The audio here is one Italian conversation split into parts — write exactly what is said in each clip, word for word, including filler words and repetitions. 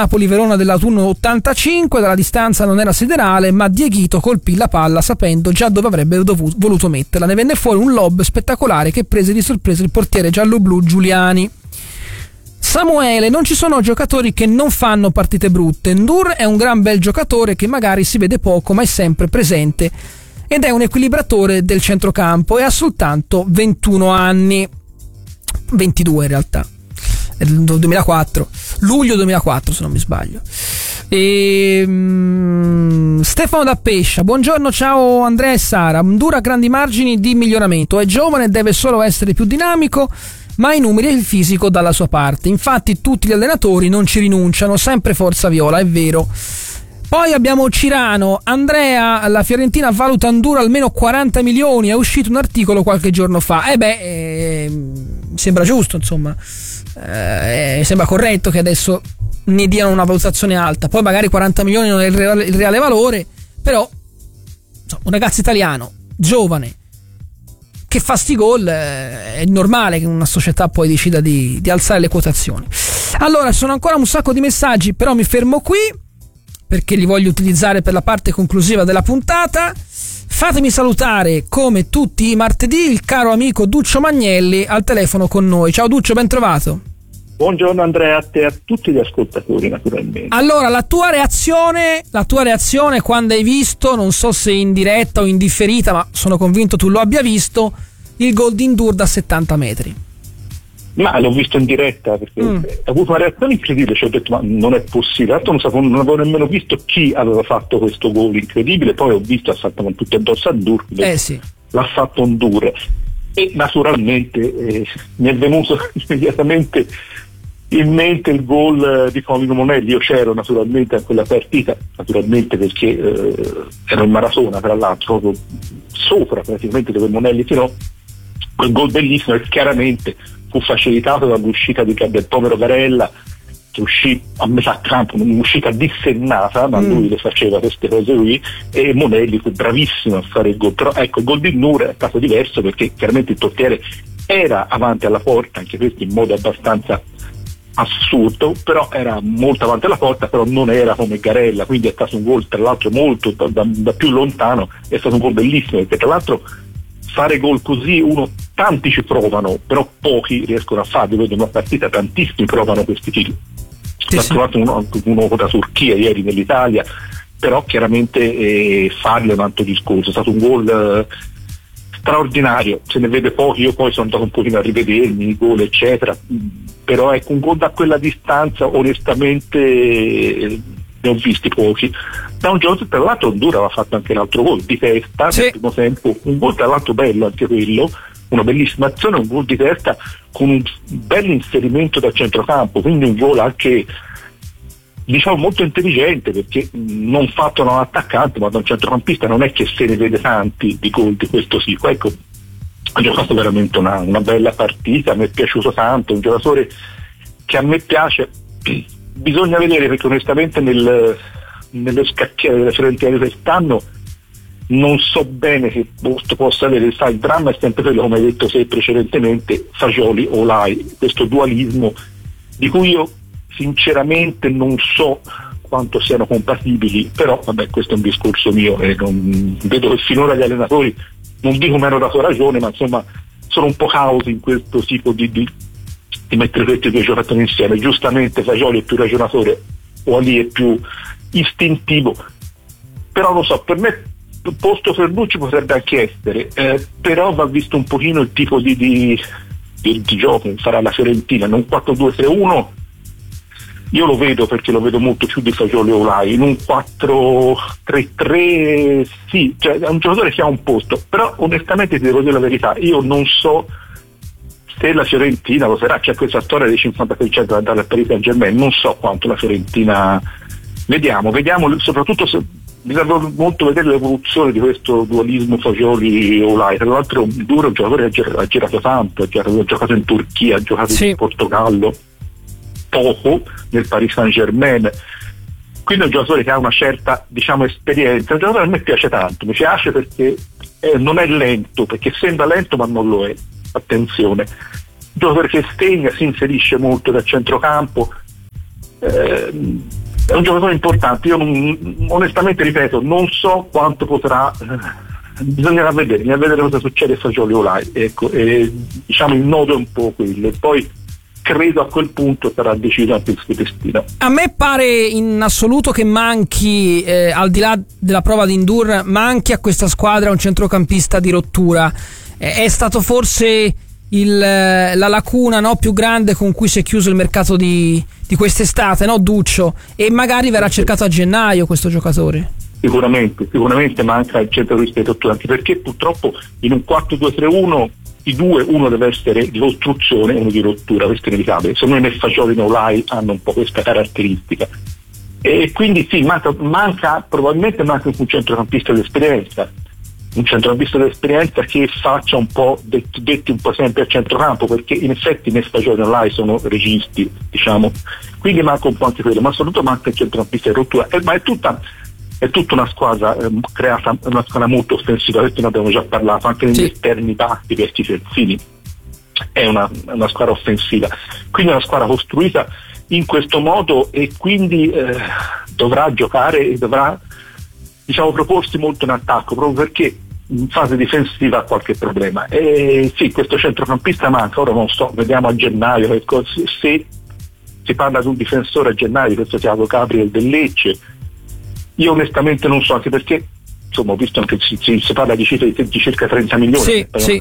Napoli-Verona dell'autunno ottantacinque, dalla distanza non era siderale, ma Dieghito colpì la palla sapendo già dove avrebbe dovuto, voluto metterla. Ne venne fuori un lob spettacolare che prese di sorpresa il portiere giallo-blu Giuliani. Samuele: non ci sono giocatori che non fanno partite brutte. Ndur è un gran bel giocatore che magari si vede poco ma è sempre presente ed è un equilibratore del centrocampo e ha soltanto ventuno anni, ventidue in realtà, è del duemilaquattro, luglio duemilaquattro se non mi sbaglio. E, um, Stefano da Pescia: buongiorno, ciao Andrea e Sara. Ndur ha grandi margini di miglioramento, è giovane, deve solo essere più dinamico, ma i numeri e il fisico dalla sua parte. Infatti tutti gli allenatori non ci rinunciano, sempre forza viola, è vero. Poi abbiamo Cirano: Andrea, la Fiorentina valuta Ndur almeno quaranta milioni, è uscito un articolo qualche giorno fa. Eh beh, eh, sembra giusto, insomma, eh, sembra corretto che adesso ne diano una valutazione alta. Poi magari quaranta milioni non è il reale, il reale valore, però insomma, un ragazzo italiano, giovane, che fa sti gol, eh, è normale che una società poi decida di, di alzare le quotazioni. Allora, sono ancora un sacco di messaggi, però mi fermo qui perché li voglio utilizzare per la parte conclusiva della puntata. Fatemi salutare, come tutti i martedì, il caro amico Duccio Magnelli al telefono con noi. Ciao Duccio, ben trovato. Buongiorno Andrea, a te e a tutti gli ascoltatori naturalmente. Allora, la tua reazione, la tua reazione quando hai visto, non so se in diretta o in differita, ma sono convinto tu lo abbia visto, il gol di Ndur da settanta metri. Ma l'ho visto in diretta perché mm. ho avuto una reazione incredibile, cioè ho detto ma non è possibile, altro non, sapevo, non avevo nemmeno visto chi aveva fatto questo gol incredibile, poi ho visto ha fatto con tutti addosso a Ndur, eh sì. l'ha fatto Ndur e naturalmente eh, mi è venuto immediatamente in mente il gol di Colino Monelli. Io c'ero naturalmente a quella partita, naturalmente perché eh, ero in maratona, tra l'altro proprio sopra praticamente dove Monelli tirò quel gol bellissimo e chiaramente fu facilitato dall'uscita di, del povero Garella che uscì a metà campo, un'uscita dissennata, ma mm. lui le faceva queste cose lui, e Monelli fu bravissimo a fare il gol. Però ecco, il gol di Ndur è stato diverso perché chiaramente il portiere era avanti alla porta, anche questo in modo abbastanza assurdo, però era molto avanti alla porta, però non era come Garella, quindi è stato un gol tra l'altro molto da, da, da più lontano, è stato un gol bellissimo perché tra l'altro fare gol così uno tanti ci provano, però pochi riescono a farlo. Vedo una partita, tantissimi provano questi tiri. Sì, L'ha sì. trovato uno, uno con la Turchia ieri nell'Italia, però chiaramente eh, farlo è un altro discorso. È stato un gol eh, straordinario, se ne vede pochi. Io poi sono andato un pochino a rivedermi i gol eccetera, però ecco, un gol da quella distanza onestamente eh, ne ho visti pochi. Da un giorno, tra l'altro Ndur aveva fatto anche un altro gol di testa sì. nel primo tempo, un gol tra l'altro bello anche quello, una bellissima azione, un gol di testa con un bel inserimento dal centrocampo, quindi un gol anche diciamo molto intelligente perché non fatto da un attaccante ma da un centrocampista non è che se ne vede tanti di gol di questo tipo. Ecco, ha giocato veramente una, una bella partita, mi è piaciuto tanto, un giocatore che a me piace. Bisogna vedere perché onestamente nel, nello scacchiere delle Fiorentina di quest'anno non so bene che posto possa avere. Sai, il dramma è sempre quello, come hai detto sei precedentemente, Fagioli o Olai, questo dualismo di cui io sinceramente non so quanto siano compatibili, però vabbè, questo è un discorso mio e non, vedo che finora gli allenatori, non dico mi hanno dato ragione, ma insomma sono un po' causi in questo tipo di, di, di mettere questi due giocatori insieme. Giustamente Fagioli è più ragionatore, Olai è più istintivo, però lo so, per me posto Ferrucci potrebbe anche essere, eh, però va visto un pochino il tipo di, di, di, di gioco che farà la Fiorentina. In un quattro due tre uno io lo vedo, perché lo vedo molto più di Fagioli e Olai. In un quattro tre tre sì, cioè è un giocatore che ha un posto, però onestamente ti devo dire la verità, io non so se la Fiorentina lo sarà. C'è questa storia del cinquanta per cento da dare al Paris Saint-Germain, non so quanto la Fiorentina, vediamo, vediamo soprattutto se bisogna molto vedere l'evoluzione di questo dualismo Fagioli-Olai. Tra l'altro Ndur è un giocatore che ha girato tanto, ha giocato, ha giocato in Turchia, ha giocato sì. in Portogallo, poco nel Paris Saint-Germain, quindi è un giocatore che ha una certa diciamo esperienza. Un giocatore che a me piace tanto, mi piace perché eh, non è lento, perché sembra lento ma non lo è, attenzione, un giocatore che stegna, si inserisce molto dal centrocampo, eh, è un giocatore importante. Io non, onestamente ripeto, non so quanto potrà, eh, bisognerà vedere, bisogna vedere cosa succede a Fagioli-Olai, ecco, e, diciamo il nodo è un po' quello, e poi credo a quel punto sarà deciso anche il suo destino. A me pare in assoluto che manchi, eh, al di là della prova di Ndour, manchi a questa squadra un centrocampista di rottura. Eh, è stato forse il, la lacuna, no, più grande con cui si è chiuso il mercato di, di quest'estate, no, Duccio? E magari verrà cercato a gennaio questo giocatore. Sicuramente, sicuramente manca il centrocampista di rottura, anche perché purtroppo in un quattro due tre uno i due, uno deve essere di costruzione e uno di rottura, questo è inevitabile. Secondo me né Fagioli né Olai hanno un po' questa caratteristica, e quindi sì, manca, manca probabilmente manca un centrocampista di esperienza, un centrocampista di esperienza che faccia un po' detti, detti un po' sempre a centrocampo, perché in effetti né Fagioli né Olai sono registi, diciamo, quindi manca un po' anche quello, ma soprattutto manca il centrocampista di rottura, e, ma è tutta è tutta una squadra eh, creata, una squadra molto offensiva, questo ne abbiamo già parlato, anche negli sì. esterni bassi, questi terzini, è una, una squadra offensiva, quindi è una squadra costruita in questo modo, e quindi eh, dovrà giocare e dovrà, diciamo, proporsi molto in attacco, proprio perché in fase difensiva ha qualche problema. E sì, questo centrocampista manca, ora non so, vediamo a gennaio, ecco, se si parla di un difensore a gennaio, questo Thiago Gabriel del Lecce. Io onestamente non so, anche perché insomma ho visto anche si, si, si parla di cifre di, di circa trenta milioni, sì, sì.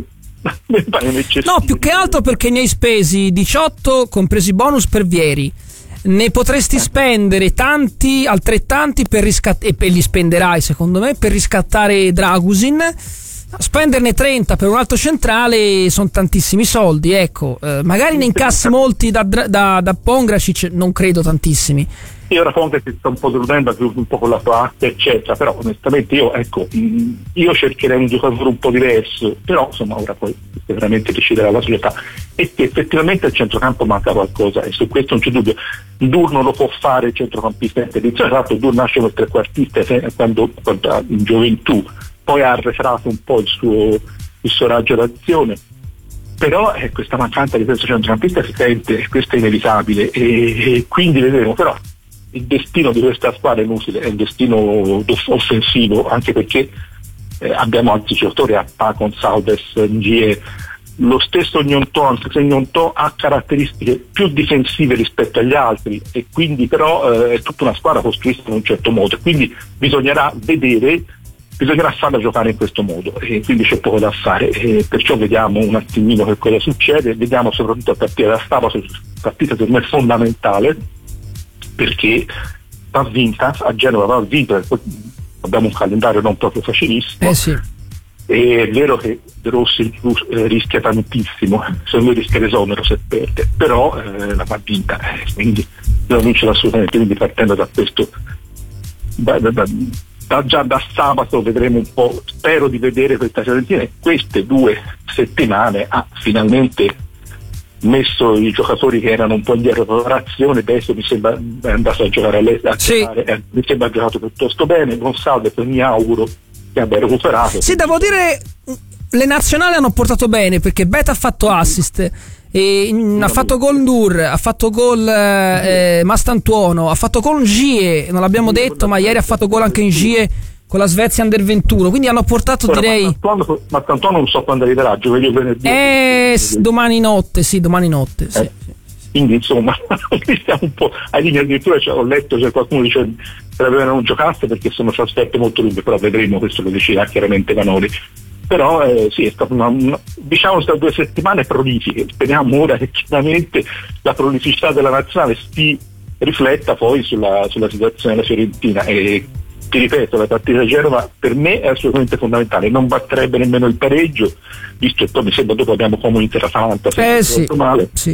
No, più che altro perché ne hai spesi diciotto compresi bonus per Vieri, ne potresti eh. spendere tanti, altrettanti per riscattare, e li spenderai secondo me per riscattare Dragusin. Spenderne trenta per un altro centrale sono tantissimi soldi, ecco, eh, magari ne incassi molti da, da, da Pongracic, non credo tantissimi. Io ora Ponte si sta un po' deludendo un po' con la sua arte eccetera, però onestamente io ecco io cercherei un giocatore un po' diverso, però insomma ora poi veramente deciderà la società, e che effettivamente al centrocampo manca qualcosa, e su questo non c'è dubbio. Ndour non lo può fare il centrocampista in tradizione, tra l'altro Ndour nasce come trequartista quando, quando in gioventù, poi ha arretrato un po' il suo, il suo raggio d'azione, però eh, questa mancanza di questo centrocampista si sente, e questo è inevitabile, e, e quindi vedremo. Però il destino di questa squadra è inutile, è un destino offensivo, anche perché eh, abbiamo altri giocatori, a Pacon, Saldes, Ngie, lo stesso Gnonto, anche se Gnonto ha caratteristiche più difensive rispetto agli altri, e quindi però eh, è tutta una squadra costruita in un certo modo, quindi bisognerà vedere, bisognerà farla giocare in questo modo, e quindi c'è poco da fare, e perciò vediamo un attimino che cosa succede, vediamo soprattutto a partire da sabato, partita per me è fondamentale, perché va vinta, a Genova va vinta, abbiamo un calendario non proprio facilissimo, eh sì. E è vero che De Rossi eh, rischia tantissimo, secondo me rischia l'esonero se perde, però eh, la va vinta, eh, quindi devo vincere assolutamente, quindi partendo da questo da, da, da, da, già da sabato vedremo un po', spero di vedere questa Fiorentina, e queste due settimane ha finalmente messo i giocatori che erano un po' indietro di preparazione. Adesso mi sembra è andato a giocare all'estero, sì. eh, mi sembra ha giocato piuttosto bene. Gonsalves mi auguro che abbia recuperato. Sì, devo dire le nazionali hanno portato bene, perché Beta ha fatto assist, e mh, ha fatto gol Ndour, ha fatto gol eh, Mastantuono, ha fatto gol Ngie, non l'abbiamo detto, ma ieri ha fatto gol anche Ngie con la Svezia under ventuno, quindi hanno portato Ora, direi ma tanto non so quando arriverà, giovedì o venerdì, eh, domani notte, sì, domani notte eh. sì. Quindi insomma stiamo un po' ai limiti, addirittura cioè, ho letto che qualcuno dice che non giocasse perché sono trasferte molto lunghe, però vedremo, questo lo deciderà chiaramente Vanoli. Però eh, sì, è stata una, una, diciamo state due settimane prolifiche, speriamo ora che chiaramente la prolificità della nazionale si rifletta poi sulla, sulla situazione della Fiorentina, e ti ripeto, la partita di Genova per me è assolutamente fondamentale, non batterebbe nemmeno il pareggio, visto che poi mi sembra dopo abbiamo come Inter Atalanta, eh, sì, male. Sì.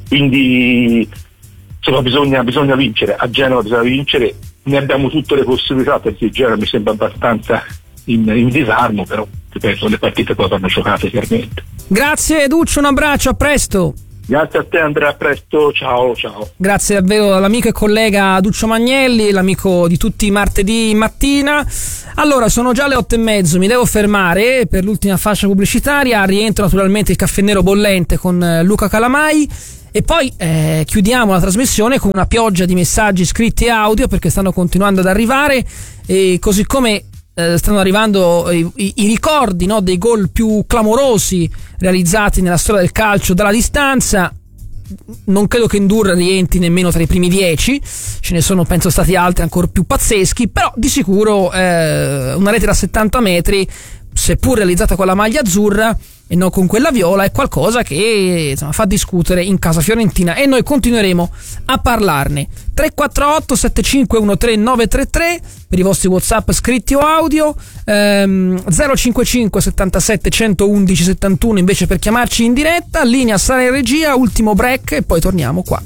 Quindi insomma bisogna, bisogna vincere, a Genova bisogna vincere, ne abbiamo tutte le possibilità, perché Genova mi sembra abbastanza in, in disarmo, però ripeto, le partite poi vanno giocate chiaramente. Grazie Duccio, un abbraccio, a presto. Grazie a te Andrea, a presto, ciao ciao. Grazie davvero all'amico e collega Duccio Magnelli, l'amico di tutti i martedì mattina. Allora, sono già le otto e mezzo, mi devo fermare per l'ultima fascia pubblicitaria, rientro naturalmente il Caffè Nero Bollente con Luca Calamai, E poi eh, chiudiamo la trasmissione con una pioggia di messaggi scritti e audio, perché stanno continuando ad arrivare, e così come eh, stanno arrivando i, i, i ricordi, no, dei gol più clamorosi realizzati nella storia del calcio dalla distanza. Non credo che Ndour rientri nemmeno tra i primi dieci, ce ne sono penso stati altri ancora più pazzeschi, però di sicuro eh, una rete da settanta metri, seppur realizzata con la maglia azzurra e non con quella viola, è qualcosa che insomma fa discutere in casa fiorentina, e noi continueremo a parlarne. Tre quattro otto sette cinque uno tre nove tre tre per i vostri WhatsApp scritti o audio, ehm, zero cinque cinque settantasette centoundici settantuno invece per chiamarci in diretta. Linea Sara in regia, ultimo break e poi torniamo qua.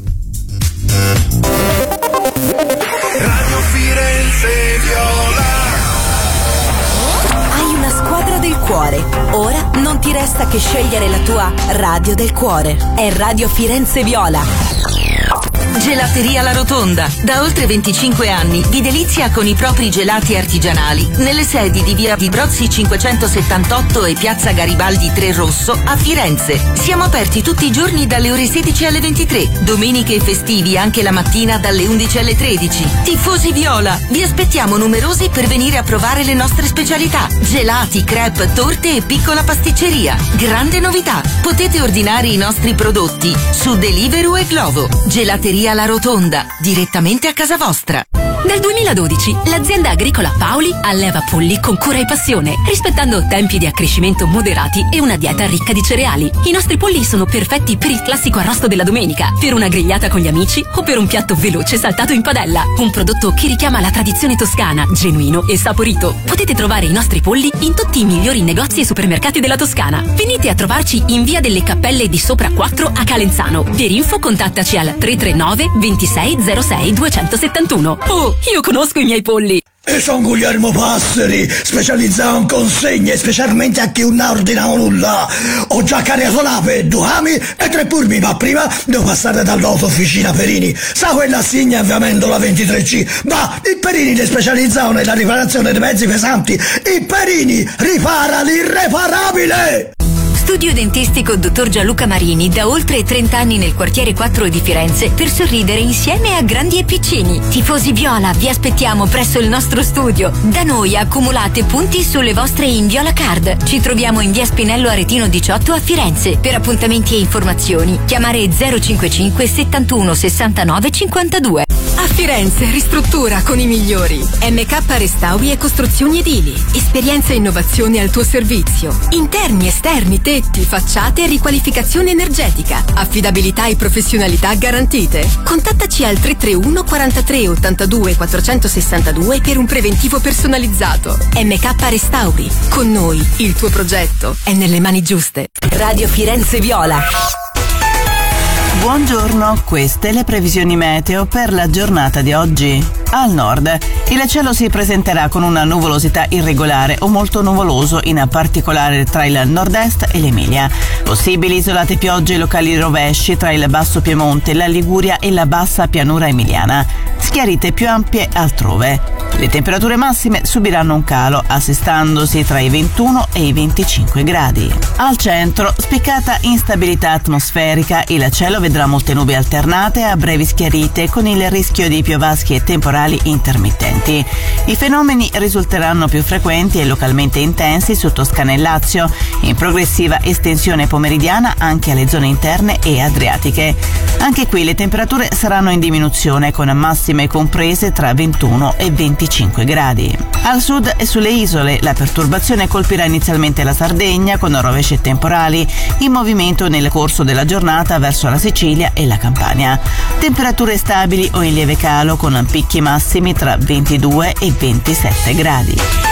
Radio Firenze Viola. Hai una squadra del cuore. Ora non ti resta che scegliere la tua radio del cuore. È Radio Firenze Viola. Gelateria La Rotonda. Da oltre venticinque anni vi delizia con i propri gelati artigianali nelle sedi di via Vibrozzi cinquecentosettantotto e piazza Garibaldi tre Rosso a Firenze. Siamo aperti tutti i giorni dalle ore sedici alle ventitré, domeniche e festivi anche la mattina dalle undici alle tredici. Tifosi viola, vi aspettiamo numerosi per venire a provare le nostre specialità: gelati, crepe, torte e piccola pasticceria. Grande novità, potete ordinare i nostri prodotti su Deliveroo e Glovo. Gelateria La Rotonda, direttamente a casa vostra. Nel duemiladodici l'azienda agricola Paoli alleva polli con cura e passione, rispettando tempi di accrescimento moderati e una dieta ricca di cereali. I nostri polli sono perfetti per il classico arrosto della domenica, per una grigliata con gli amici o per un piatto veloce saltato in padella. Un prodotto che richiama la tradizione toscana, genuino e saporito. Potete trovare i nostri polli in tutti i migliori negozi e supermercati della Toscana. Venite a trovarci in via delle Cappelle di Sopra quattro a Calenzano. Per info contattaci al tre tre nove ventisei zero sei duecentosettantuno. Oh, io conosco i miei polli. E sono Guglielmo Passeri, specializzato in consegne, specialmente a chi non ordina nulla. Ho già caricato l'ape, due ami e tre purmi, ma prima devo passare dall'auto officina Perini. Sa quella Signa via Mendola ventitré C. Ma i Perini ne specializzano nella riparazione dei mezzi pesanti. I Perini ripara l'irreparabile! Studio dentistico dottor Gianluca Marini, da oltre trenta anni nel quartiere quattro di Firenze, per sorridere insieme a grandi e piccini. Tifosi viola, vi aspettiamo presso il nostro studio. Da noi accumulate punti sulle vostre Inviola Card. Ci troviamo in via Spinello Aretino diciotto a Firenze. Per appuntamenti e informazioni chiamare zero cinquantacinque settantuno sessantanove cinquantadue. A Firenze ristruttura con i migliori. M K Restauri e Costruzioni Edili. Esperienza e innovazione al tuo servizio. Interni, esterni, tetti, facciate e riqualificazione energetica. Affidabilità e professionalità garantite. Contattaci al tre tre uno quarantatré ottantadue quattrocentosessantadue per un preventivo personalizzato. M K Restauri. Con noi il tuo progetto è nelle mani giuste. Radio Firenze Viola. Buongiorno, queste le previsioni meteo per la giornata di oggi. Al nord, il cielo si presenterà con una nuvolosità irregolare o molto nuvoloso, in particolare tra il nord-est e l'Emilia. Possibili isolate piogge e locali rovesci tra il basso Piemonte, la Liguria e la bassa pianura emiliana. Schiarite più ampie altrove. Le temperature massime subiranno un calo, assestandosi tra i ventuno e i venticinque gradi. Al centro, spiccata instabilità atmosferica, il cielo vedrà molte nubi alternate a brevi schiarite con il rischio di piovaschi e temporali intermittenti. I fenomeni risulteranno più frequenti e localmente intensi su Toscana e Lazio, in progressiva estensione pomeridiana anche alle zone interne e adriatiche. Anche qui le temperature saranno in diminuzione, con massime comprese tra ventuno e venticinque gradi. Al sud e sulle isole la perturbazione colpirà inizialmente la Sardegna con rovesci e temporali, in movimento nel corso della giornata verso la Sicilia e la Campania. Temperature stabili o in lieve calo con picchi massimi tra ventidue e ventisette gradi.